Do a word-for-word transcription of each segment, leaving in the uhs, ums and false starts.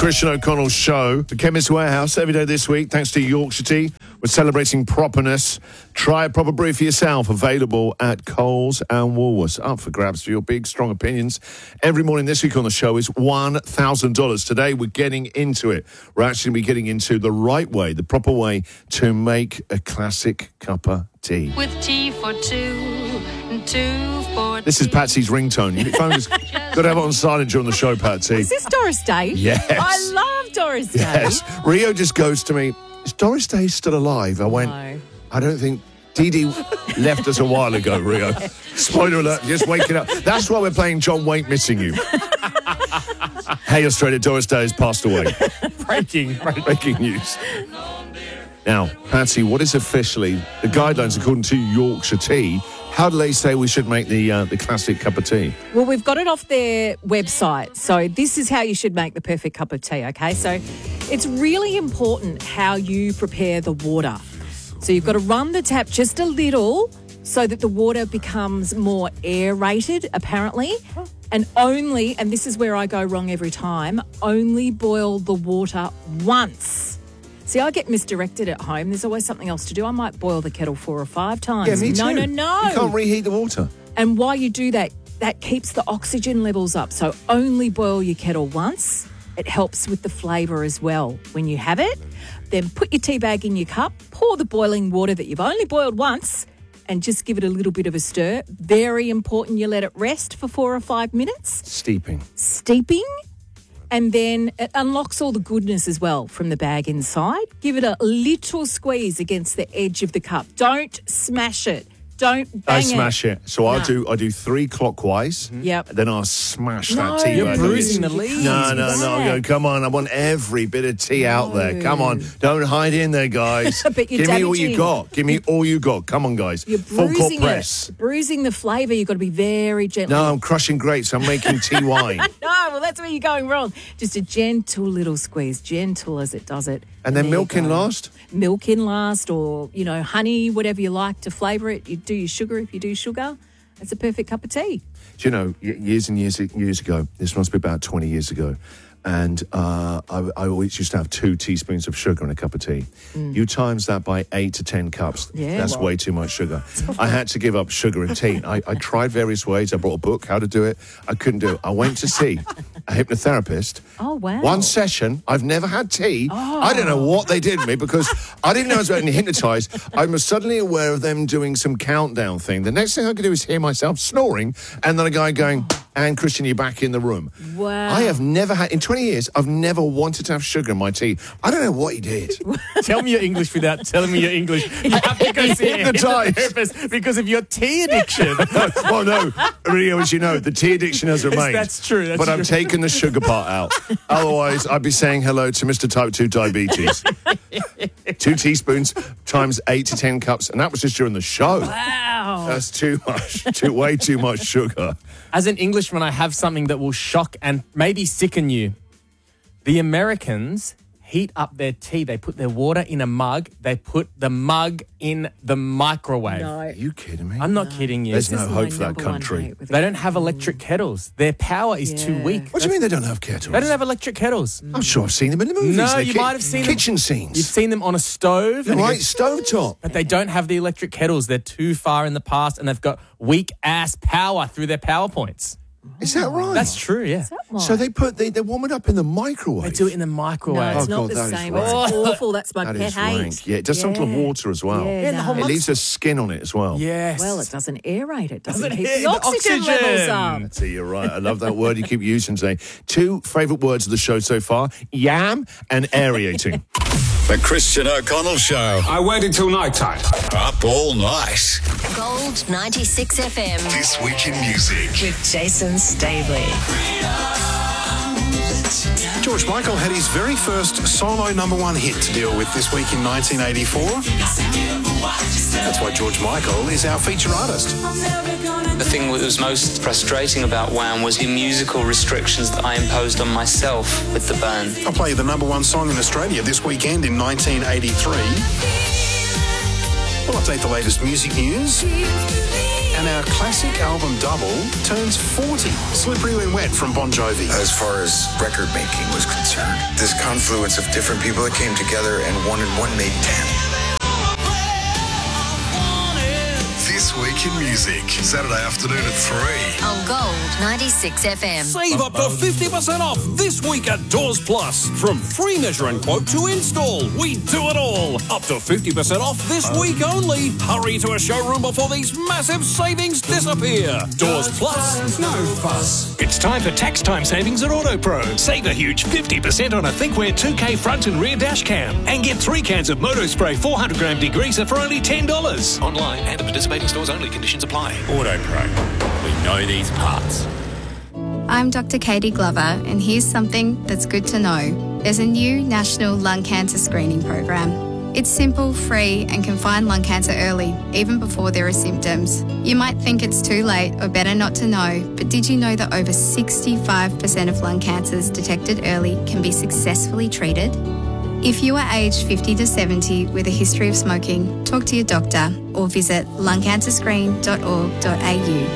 Christian O'Connell Show. The Chemist Warehouse every day this week, thanks to Yorkshire Tea. We're celebrating properness. Try a proper brew for yourself. Available at Coles and Woolworths. Up for grabs for your big, strong opinions. Every morning this week on the show is one thousand dollars. Today we're getting into it. We're actually going to be getting into the right way, the proper way to make a classic cup of tea. With tea for two and two for This is Patsy's ringtone. Your phone is got to have it on silent during the show, Patsy. Is this Doris Day? Yes. I love Doris Day. Yes. Rio just goes to me, is Doris Day still alive? I went, No. I don't think... Dee Dee left us a while ago, Rio. Spoiler alert, just waking up. That's why we're playing John Wayne Missing You. Hey, Australia, Doris Day has passed away. Breaking. Breaking news. Now, Patsy, what is officially the guidelines according to Yorkshire Tea? How do they say we should make the uh, the classic cup of tea? Well, we've got it off their website. So this is how you should make the perfect cup of tea, okay? So it's really important how you prepare the water. So you've got to run the tap just a little so that the water becomes more aerated, apparently. And only, and this is where I go wrong every time, only boil the water once. See, I get misdirected at home. There's always something else to do. I might boil the kettle four or five times. Yeah, me too. No, no, no. You can't reheat the water. And while you do that, that keeps the oxygen levels up. So only boil your kettle once. It helps with the flavour as well. When you have it, then put your tea bag in your cup, pour the boiling water that you've only boiled once, and just give it a little bit of a stir. Very important you let it rest for four or five minutes. Steeping. Steeping. And then it unlocks all the goodness as well from the bag inside. Give it a little squeeze against the edge of the cup. Don't smash it. Don't bang I smash it. So I No. do I do three clockwise. Yep. Then I'll smash No, that tea you're bag. bruising the leaves. No, no, no. I go, come on. I want every bit of tea out there. Come on. Don't hide in there, guys. But you're Give me all you damaging- got. Give me all you got. Come on, guys. You're Full court bruising press. it. Bruising the flavour, you've got to be very gentle. No, I'm crushing grapes. I'm making tea wine. No, well, that's where you're going wrong. Just a gentle little squeeze, gentle as it does it. And then there you milk in go. last? Milk in last, or, you know, honey, whatever you like to flavour it. You do your sugar if you do sugar. It's a perfect cup of tea. Do you know, y- years and years years ago, this must be about twenty years ago, and uh, I, I always used to have two teaspoons of sugar in a cup of tea. Mm. You times that by eight to ten cups. Yeah, That's well. way too much sugar. I had to give up sugar and tea. I, I tried various ways. I brought a book, how to do it. I couldn't do it. I went to see a hypnotherapist. Oh, wow. One session. I've never had tea. I don't know what they did to me because I didn't know I was getting hypnotised. I was suddenly aware of them doing some countdown thing. The next thing I could do is hear myself snoring and then a guy going, and Christian, you're back in the room. Wow. I have never had, in twenty years, I've never wanted to have sugar in my tea. I don't know what he did. Tell me your English without telling me your English. You have to go see a Hypnotised. hypnotherapist because of your tea addiction. Well, no, Rio, as you know, the tea addiction has remained. That's true, that's but I'm true. taking the sugar part out. Otherwise, I'd be saying hello to Mister Type two Diabetes. Two teaspoons times eight to ten cups, and that was just during the show. Wow. That's too much, too way too much sugar. As an Englishman, I have something that will shock and maybe sicken you. The Americans heat up their tea. They put their water in a mug. They put the mug in the microwave. No. Are you kidding me? I'm not kidding you. There's This no is hope my for that number one country. hate with They it. don't have electric kettles. Their power is too Yeah. weak. What do you mean they don't have kettles? They don't have electric kettles. I'm sure I've seen them in the movies. No, They're you ki- might have seen them- kitchen scenes. You've seen them on a stove. and it right, goes- stovetop. But they don't have the electric kettles. They're too far in the past and they've got weak ass power through their PowerPoints. Is that right? That's true, yeah. So they put they, they warm it up in the microwave. They do it in the microwave. No, it's Oh, not God, the that is same. rank. It's awful. That's my That pet is hate. rank. Yeah, it does something to Yeah. water as well. Yeah, Yeah, the no. whole It leaves a skin on it as well. Yes. Well, it doesn't aerate. It doesn't, Doesn't keep hit the the oxygen, oxygen. levels up. So you're right. I love that word you keep using today. Two favourite words of the show so far, yam and aerating. The Christian O'Connell Show. I waited till night time. Up all night. Gold ninety-six F M This Week in Music. with Jason Stabley. George Michael had his very first solo number one hit to deal with this week in nineteen eighty-four. That's why George Michael is our feature artist. The thing that was most frustrating about Wham was the musical restrictions that I imposed on myself with the band. I'll play you the number one song in Australia this weekend in nineteen eighty-three. We'll update the latest music news. And our classic album double turns forty. Slippery When Wet from Bon Jovi. As far as record making was concerned, this confluence of different people that came together and one and one made ten. This Week in Music, Saturday afternoon at three. On Gold ninety-six F M. Save up to fifty percent off this week at Doors Plus. From free measure and quote to install, we do it all. Up to fifty percent off this week only. Hurry to a showroom before these massive savings disappear. Doors Plus, no fuss. It's time for tax time savings at AutoPro. Save a huge fifty percent on a ThinkWare two K front and rear dash cam. And get three cans of Motospray four hundred gram degreaser for only ten dollars. Online and at participating stores only. Conditions apply. AutoPro. We know these parts. I'm Doctor Katie Glover, and here's something that's good to know. There's a new national lung cancer screening program. It's simple, free, and can find lung cancer early, even before there are symptoms. You might think it's too late or better not to know, but did you know that over sixty-five percent of lung cancers detected early can be successfully treated? If you are aged fifty to seventy with a history of smoking, talk to your doctor or visit lung cancer screen dot org dot a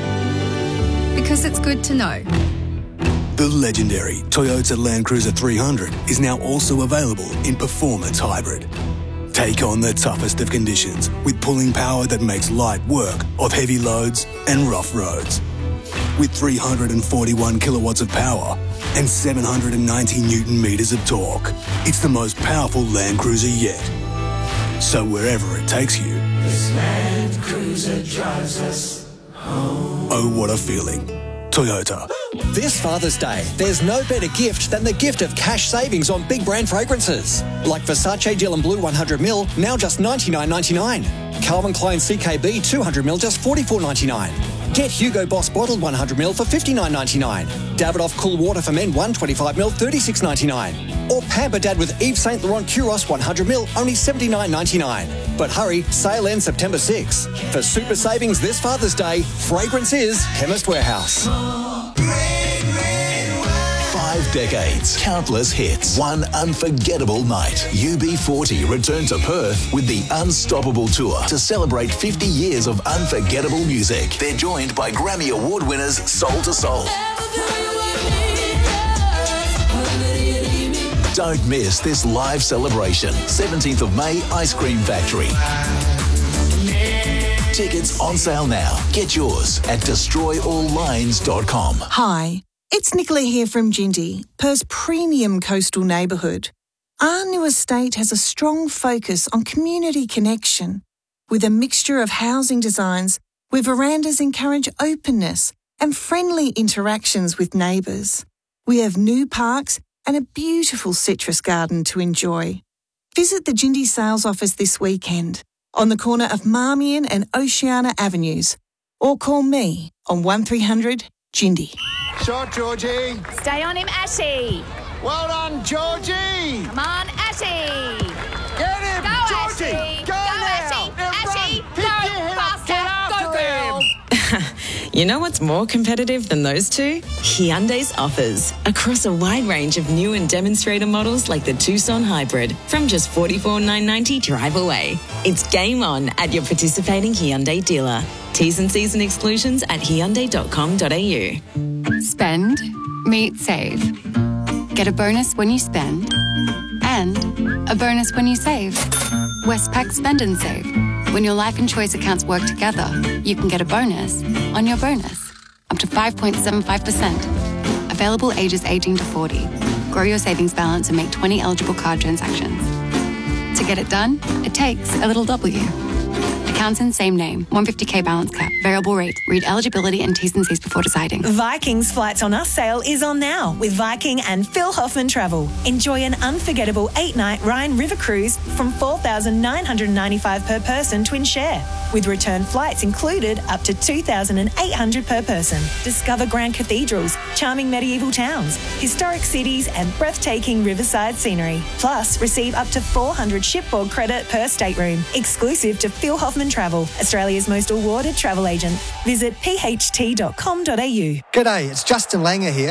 u. Because it's good to know. The legendary Toyota Land Cruiser three hundred is now also available in Performance Hybrid. Take on the toughest of conditions with pulling power that makes light work of heavy loads and rough roads. With three hundred forty-one kilowatts of power and seven hundred ninety newton meters of torque, it's the most powerful Land Cruiser yet. So wherever it takes you, this Land Cruiser drives us home. Oh, what a feeling. Toyota. This Father's Day, there's no better gift than the gift of cash savings on big brand fragrances. Like Versace Dylan Blue one hundred mil, now just ninety-nine ninety-nine. Calvin Klein C K B two hundred mil, just forty-four ninety-nine. Get Hugo Boss Bottled one hundred mil for fifty-nine ninety-nine. Davidoff Cool Water for Men one twenty-five mil, thirty-six ninety-nine. Or Pamper Dad with Yves Saint Laurent Kuros one hundred mil, only seventy-nine ninety-nine. But hurry, sale ends September sixth. For super savings this Father's Day, fragrance is Chemist Warehouse. Five decades, countless hits, one unforgettable night. U B forty return to Perth with the Unstoppable Tour to celebrate fifty years of unforgettable music. They're joined by Grammy Award winners Soul to Soul. Don't miss this live celebration. seventeenth of May, Ice Cream Factory. Tickets on sale now. Get yours at destroy all lines dot com. Hi, it's Nicola here from Gindy, Perth's premium coastal neighbourhood. Our new estate has a strong focus on community connection, with a mixture of housing designs where verandas encourage openness and friendly interactions with neighbours. We have new parks and a beautiful citrus garden to enjoy. Visit the Gindy sales office this weekend on the corner of Marmion and Oceana Avenues, or call me on one three hundred Gindy. Shot, Georgie. Stay on him, Ashy. Well done, Georgie. Come on, Ashy. Get him, Go, Georgie. Ashy. Go, Go, now. Ashy. Now Ashy. run. Go, Pick your head up. faster. Get after Go, girl. him. You know what's more competitive than those two? Hyundai's offers. Across a wide range of new and demonstrator models like the Tucson Hybrid from just forty-four thousand nine hundred ninety dollars drive away. It's game on at your participating Hyundai dealer. T's and C's and exclusions at hyundai dot com dot a u. Spend, meet, save. Get a bonus when you spend and a bonus when you save. Westpac Spend and Save. When your life and choice accounts work together, you can get a bonus on your bonus, up to five point seven five percent. Available ages eighteen to forty. Grow your savings balance and make twenty eligible card transactions. To get it done, it takes a little W. Accounts in same name, one hundred fifty k balance cap, variable rate. Read eligibility and T's and C's before deciding. Viking's Flights on Us sale is on now with Viking and Phil Hoffman Travel. Enjoy an unforgettable eight-night Rhine River cruise from four thousand nine hundred ninety-five dollars per person twin share, with return flights included up to two thousand eight hundred dollars per person. Discover grand cathedrals, charming medieval towns, historic cities and breathtaking riverside scenery. Plus, receive up to four hundred shipboard credit per stateroom, exclusive to Phil Hoffman Travel, Australia's most awarded travel agent. Visit p h t dot com dot a u. G'day, it's Justin Langer here.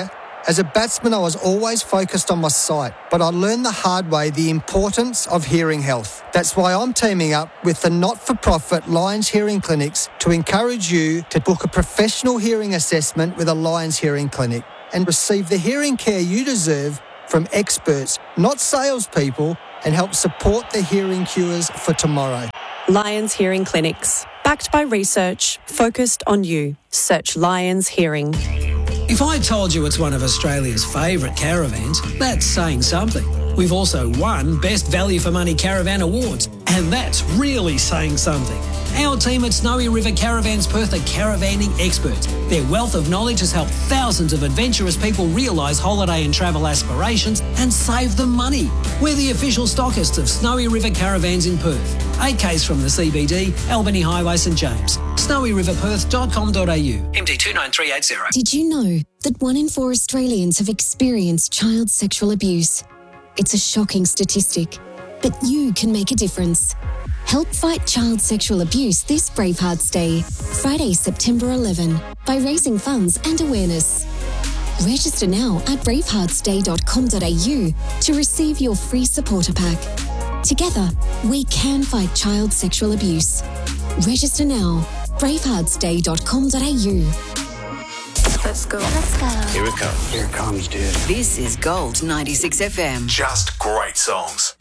As a batsman, I was always focused on my sight, but I learned the hard way the importance of hearing health. That's why I'm teaming up with the not-for-profit Lions Hearing Clinics to encourage you to book a professional hearing assessment with a Lions Hearing Clinic and receive the hearing care you deserve from experts, not salespeople, and help support the hearing cures for tomorrow. Lions Hearing Clinics. Backed by research, focused on you. Search Lions Hearing. If I told you it's one of Australia's favourite caravans, that's saying something. We've also won Best Value for Money Caravan Awards, and that's really saying something. Our team at Snowy River Caravans Perth are caravanning experts. Their wealth of knowledge has helped thousands of adventurous people realise holiday and travel aspirations and save them money. We're the official stockists of Snowy River Caravans in Perth. eight k's from the C B D, Albany Highway, St James. snowy river perth dot com dot a u. M D two nine three eight zero. Did you know that one in four Australians have experienced child sexual abuse? It's a shocking statistic, but you can make a difference. Help fight child sexual abuse this Bravehearts Day, Friday, September eleventh, by raising funds and awareness. Register now at bravehearts day dot com dot a u to receive your free supporter pack. Together, we can fight child sexual abuse. Register now, bravehearts day dot com dot a u. Let's go. Let's go. Here it comes. Here it comes, dude. This is Gold ninety-six F M. Just great songs.